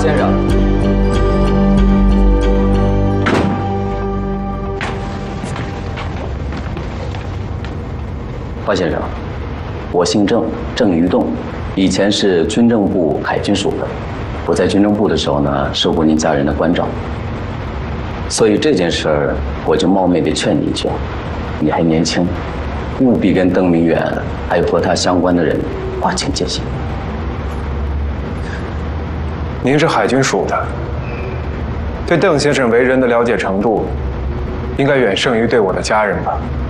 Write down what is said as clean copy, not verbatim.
先生。华先生，我姓郑，郑于栋，以前是军政部海军署的。我在军政部的时候呢，受过您家人的关照，所以这件事儿我就冒昧地劝你一句：你还年轻，务必跟邓明远还有和他相关的人划清界限。 您是海军署的，对邓先生为人的了解程度，应该远胜于对我的家人吧？